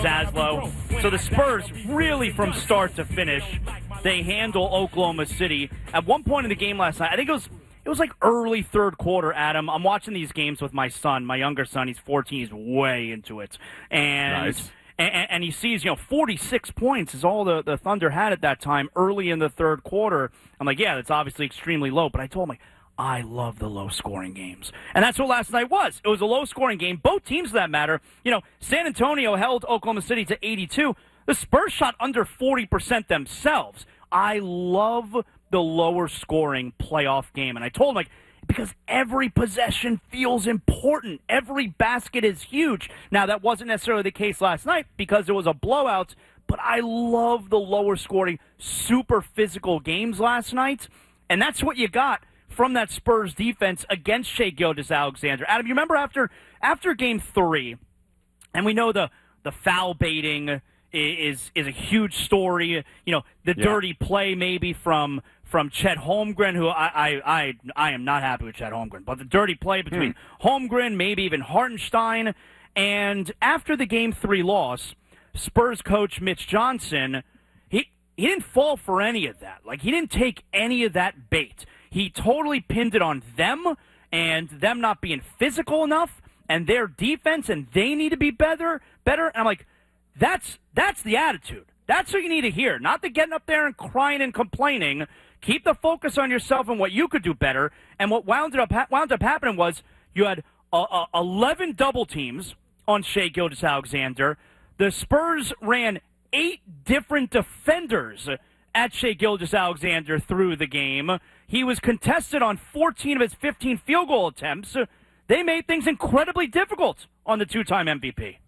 Zaslow. So the Spurs, really from start to finish, they handle Oklahoma City. At one point in the game last night, I think it was like early third quarter, Adam. I'm watching these games with my son, my younger son. He's 14. He's way into it. And nice. And he sees, 46 points is all the Thunder had at that time early in the third quarter. I'm like, yeah, that's obviously extremely low. But I told him, I love the low-scoring games. And that's what last night was. It was a low-scoring game. Both teams, for that matter. San Antonio held Oklahoma City to 82. The Spurs shot under 40% themselves. I love the lower-scoring playoff game. And I told him, because every possession feels important. Every basket is huge. Now, that wasn't necessarily the case last night because it was a blowout, but I love the lower-scoring, super physical games last night. And that's what you got from that Spurs defense against Shai Gilgeous-Alexander. Adam, you remember after Game 3, and we know the foul baiting is a huge story. The dirty play maybe from Chet Holmgren, who I am not happy with Chet Holmgren, but the dirty play between Holmgren, maybe even Hartenstein. And after the Game 3 loss, Spurs coach Mitch Johnson, he didn't fall for any of that. He didn't take any of that bait. He totally pinned it on them and them not being physical enough and their defense, and they need to be better. And I'm like, that's the attitude. That's what you need to hear, not the getting up there and crying and complaining. Keep the focus on yourself and what you could do better. And what wound up happening was you had 11 double teams on Shai Gilgeous-Alexander. The Spurs ran 8 different defenders at Shai Gilgeous-Alexander through the game. He was contested on 14 of his 15 field goal attempts. They made things incredibly difficult on the two-time MVP.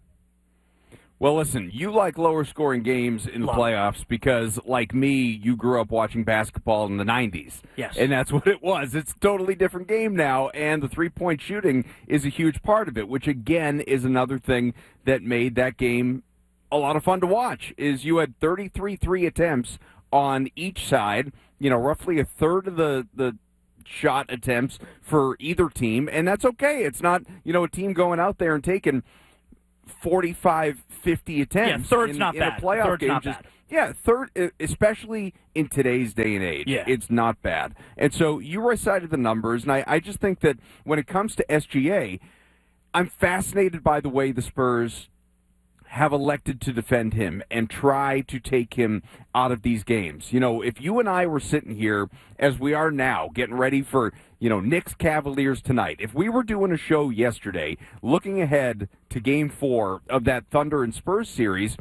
Well, listen, you like lower-scoring games in the playoffs because, like me, you grew up watching basketball in the 90s. Yes. And that's what it was. It's a totally different game now, and the three-point shooting is a huge part of it, which, again, is another thing that made that game a lot of fun to watch, is you had 33 three attempts on each side, roughly a third of the shot attempts for either team, and that's okay. It's not, a team going out there and taking 45, 50 attempts. Yeah, third's not in bad. A playoff Third's game. not bad. Yeah, third, especially in today's day and age, it's not bad. And so you recited the numbers, and I just think that when it comes to SGA, I'm fascinated by the way the Spurs have elected to defend him and try to take him out of these games. If you and I were sitting here, as we are now, getting ready for, Knicks Cavaliers tonight, if we were doing a show yesterday, looking ahead to Game 4 of that Thunder and Spurs series,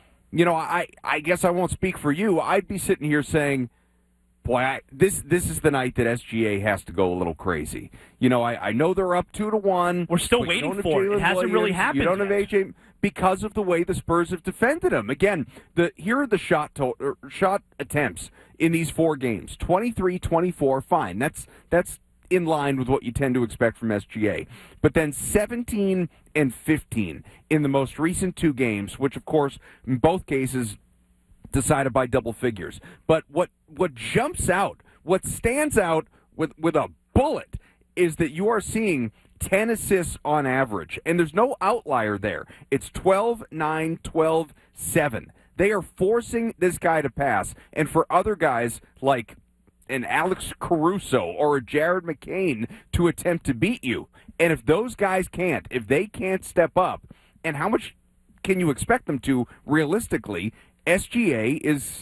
I guess I won't speak for you. I'd be sitting here saying, boy, this is the night that SGA has to go a little crazy. I know they're up 2-1. We're still waiting for it. It hasn't really happened You don't have AJ because of the way the Spurs have defended him. Again, here are the shot attempts in these 4 games. 23, 24, fine. That's in line with what you tend to expect from SGA. But then 17 and 15 in the most recent 2 games, which, of course, in both cases decided by double figures. But what jumps out, what stands out with a bullet is that you are seeing 10 assists on average, and there's no outlier there. It's 12-9, 12-7. They are forcing this guy to pass, and for other guys like an Alex Caruso or a Jared McCain to attempt to beat you. And if those guys can't, if they can't step up, and how much can you expect them to realistically, SGA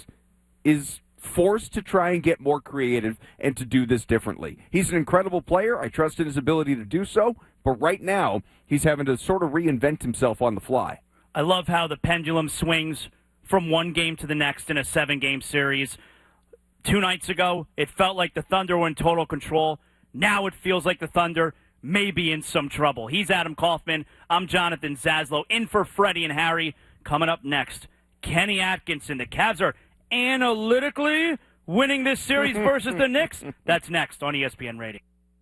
is forced to try and get more creative and to do this differently. He's an incredible player. I trust in his ability to do so, but right now he's having to sort of reinvent himself on the fly. I love how the pendulum swings from one game to the next in a 7-game series. 2 nights ago, it felt like the Thunder were in total control. Now it feels like the Thunder may be in some trouble. He's Adam Kaufman. I'm Jonathan Zaslow, in for Freddie and Harry. Coming up next, Kenny Atkinson. The Cavs are analytically winning this series versus the Knicks. That's next on ESPN Radio.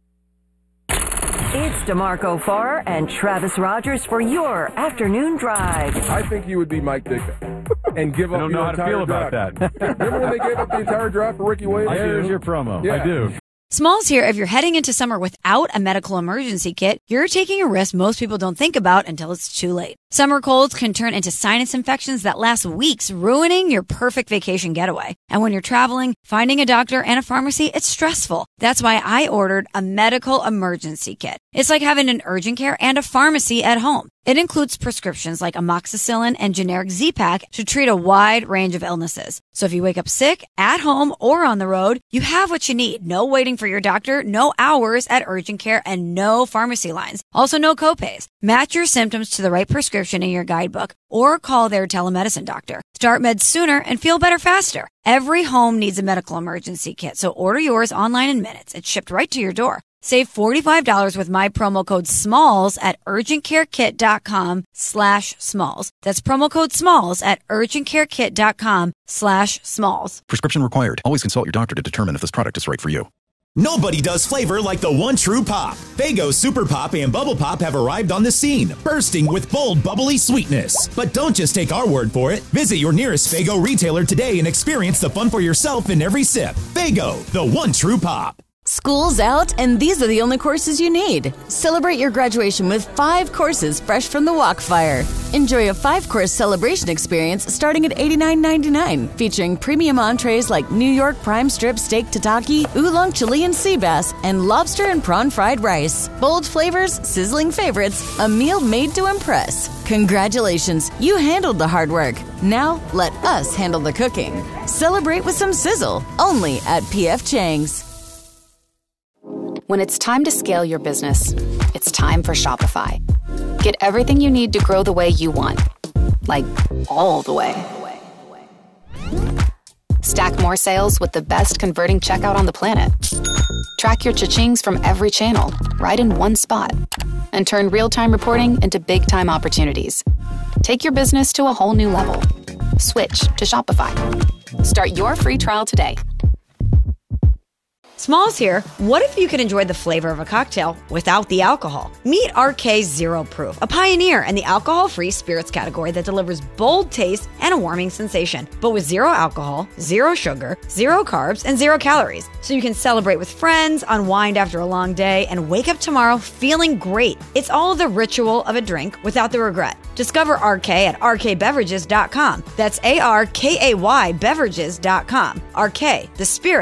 It's DeMarco Farr and Travis Rogers for your afternoon drive. I think he would be Mike Ditka and give up I don't know how to feel about that. Remember when they gave up the entire draft for Ricky Williams? There's your promo. Yeah. I do. Smalls here. If you're heading into summer without a medical emergency kit, you're taking a risk most people don't think about until it's too late. Summer colds can turn into sinus infections that last weeks, ruining your perfect vacation getaway. And when you're traveling, finding a doctor and a pharmacy, it's stressful. That's why I ordered a medical emergency kit. It's like having an urgent care and a pharmacy at home. It includes prescriptions like amoxicillin and generic Z-Pak to treat a wide range of illnesses. So if you wake up sick, at home, or on the road, you have what you need. No waiting for your doctor, no hours at urgent care, and no pharmacy lines. Also, no copays. Match your symptoms to the right prescription in your guidebook or call their telemedicine doctor. Start meds sooner and feel better faster. Every home needs a medical emergency kit, so order yours online in minutes. It's shipped right to your door. Save $45 with my promo code SMALLS at urgentcarekit.com/smalls. That's promo code SMALLS at urgentcarekit.com/smalls. Prescription required. Always consult your doctor to determine if this product is right for you. Nobody does flavor like the one true pop. Faygo Super Pop and Bubble Pop have arrived on the scene, bursting with bold, bubbly sweetness. But don't just take our word for it. Visit your nearest Faygo retailer today and experience the fun for yourself in every sip. Faygo, the one true pop. School's out, and these are the only courses you need. Celebrate your graduation with 5 courses fresh from the Walkfire. Enjoy a 5-course celebration experience starting at $89.99, featuring premium entrees like New York prime strip steak tataki, oolong Chilean sea bass, and lobster and prawn fried rice. Bold flavors, sizzling favorites, a meal made to impress. Congratulations, you handled the hard work. Now, let us handle the cooking. Celebrate with some sizzle, only at P.F. Chang's. When it's time to scale your business, it's time for Shopify. Get everything you need to grow the way you want. Like, all the way. Stack more sales with the best converting checkout on the planet. Track your cha-chings from every channel, right in one spot. And turn real-time reporting into big-time opportunities. Take your business to a whole new level. Switch to Shopify. Start your free trial today. Smalls here. What if you could enjoy the flavor of a cocktail without the alcohol? Meet RK Zero Proof, a pioneer in the alcohol-free spirits category that delivers bold taste and a warming sensation, but with 0 alcohol, 0 sugar, 0 carbs, and 0 calories. So you can celebrate with friends, unwind after a long day, and wake up tomorrow feeling great. It's all the ritual of a drink without the regret. Discover RK at rkbeverages.com. That's ARKAY beverages.com. RK, the spirit